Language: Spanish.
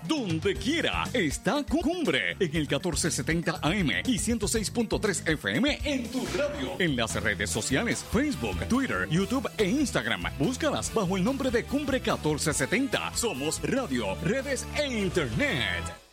donde quiera. Está Cumbre en el 1470 AM y 106.3 FM en tu radio. En las redes sociales, Facebook, Twitter, YouTube e Instagram. Búscalas bajo el nombre de Cumbre 1470. Somos radio, redes e internet.